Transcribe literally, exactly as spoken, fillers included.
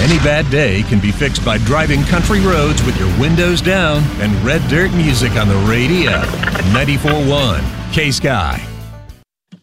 Any bad day can be fixed by driving country roads with your windows down and Red Dirt music on the radio. ninety-four point one K-Sky.